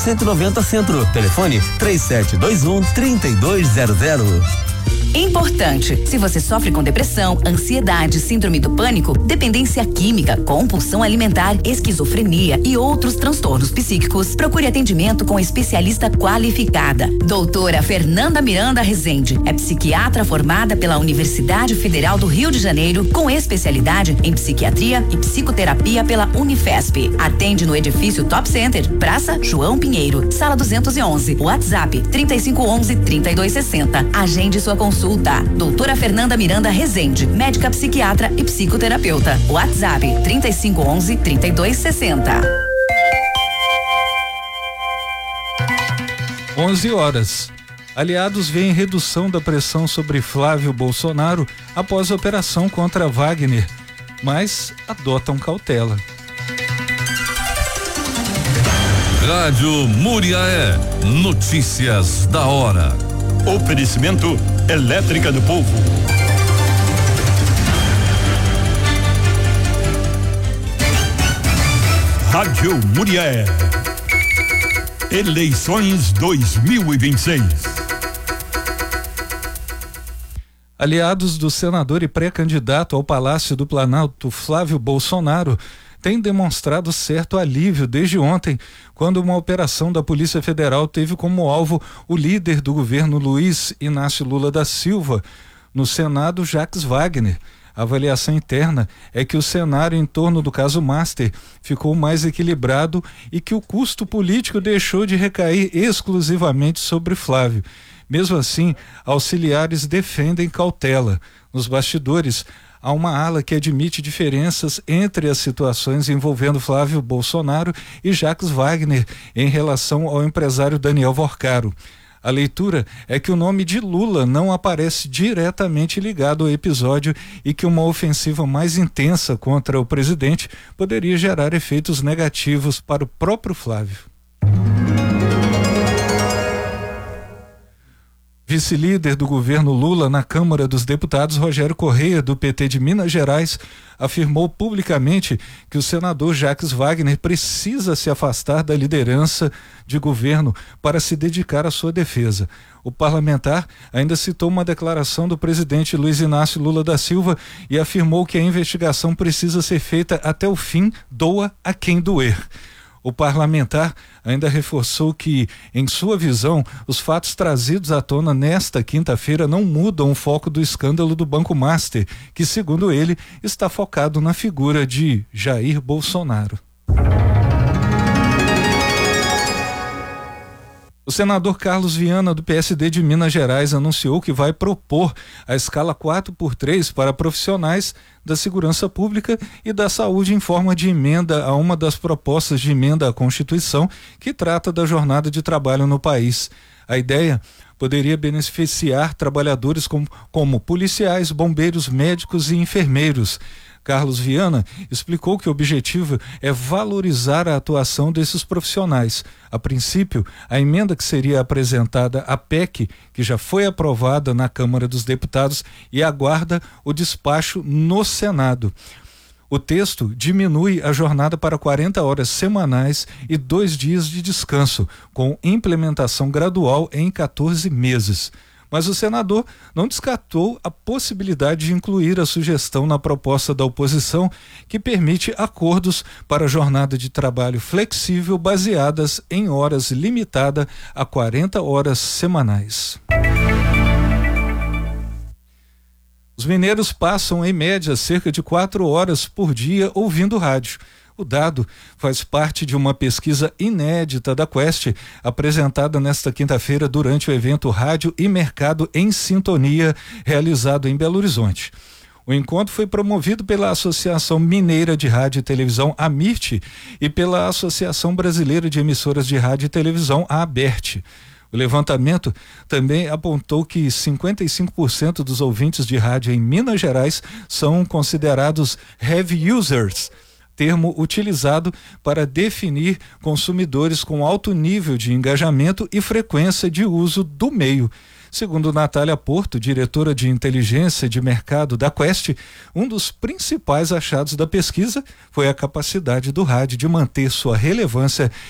190 Centro. Telefone 3721-3200. Importante, se você sofre com depressão, ansiedade, síndrome do pânico, dependência química, compulsão alimentar, esquizofrenia e outros transtornos psíquicos, procure atendimento com especialista qualificada. Doutora Fernanda Miranda Rezende é psiquiatra formada pela Universidade Federal do Rio de Janeiro, com especialidade em psiquiatria e psicoterapia pela Unifesp. Atende no edifício Top Center, Praça João Pinheiro, Sala 211, WhatsApp 3511-3260. Agende sua consulta. Doutora Fernanda Miranda Rezende, médica psiquiatra e psicoterapeuta. WhatsApp 3511-3260. 11h. Aliados veem redução da pressão sobre Flávio Bolsonaro após a operação contra Wagner, mas adotam cautela. Rádio Muriaé, notícias da hora. Oferecimento Elétrica do Povo. Rádio Muriaé. Eleições 2026. Aliados do senador e pré-candidato ao Palácio do Planalto, Flávio Bolsonaro, têm demonstrado certo alívio desde ontem, quando uma operação da Polícia Federal teve como alvo o líder do governo Luiz Inácio Lula da Silva, no Senado, Jacques Wagner. A avaliação interna é que o cenário em torno do caso Master ficou mais equilibrado e que o custo político deixou de recair exclusivamente sobre Flávio. Mesmo assim, auxiliares defendem cautela. Nos bastidores, há uma ala que admite diferenças entre as situações envolvendo Flávio Bolsonaro e Jacques Wagner em relação ao empresário Daniel Vorcaro. A leitura é que o nome de Lula não aparece diretamente ligado ao episódio e que uma ofensiva mais intensa contra o presidente poderia gerar efeitos negativos para o próprio Flávio. Vice-líder do governo Lula na Câmara dos Deputados, Rogério Correia, do PT de Minas Gerais, afirmou publicamente que o senador Jacques Wagner precisa se afastar da liderança de governo para se dedicar à sua defesa. O parlamentar ainda citou uma declaração do presidente Luiz Inácio Lula da Silva e afirmou que a investigação precisa ser feita até o fim, doa a quem doer. O parlamentar ainda reforçou que, em sua visão, os fatos trazidos à tona nesta quinta-feira não mudam o foco do escândalo do Banco Master, que, segundo ele, está focado na figura de Jair Bolsonaro. O senador Carlos Viana, do PSD de Minas Gerais, anunciou que vai propor a escala 4x3 para profissionais da segurança pública e da saúde em forma de emenda a uma das propostas de emenda à Constituição que trata da jornada de trabalho no país. A ideia poderia beneficiar trabalhadores como policiais, bombeiros, médicos e enfermeiros. Carlos Viana explicou que o objetivo é valorizar a atuação desses profissionais. A princípio, a emenda que seria apresentada à PEC, que já foi aprovada na Câmara dos Deputados e aguarda o despacho no Senado. O texto diminui a jornada para 40 horas semanais e 2 dias de descanso, com implementação gradual em 14 meses. Mas o senador não descartou a possibilidade de incluir a sugestão na proposta da oposição que permite acordos para jornada de trabalho flexível baseadas em horas limitada a 40 horas semanais. Os mineiros passam, em média, cerca de 4 horas por dia ouvindo rádio. O dado faz parte de uma pesquisa inédita da Quest, apresentada nesta quinta-feira durante o evento Rádio e Mercado em Sintonia, realizado em Belo Horizonte. O encontro foi promovido pela Associação Mineira de Rádio e Televisão, AMIRT, e pela Associação Brasileira de Emissoras de Rádio e Televisão, a ABERT. O levantamento também apontou que 55% dos ouvintes de rádio em Minas Gerais são considerados heavy users, termo utilizado para definir consumidores com alto nível de engajamento e frequência de uso do meio. Segundo Natália Porto, diretora de inteligência de mercado da Quest, um dos principais achados da pesquisa foi a capacidade do rádio de manter sua relevância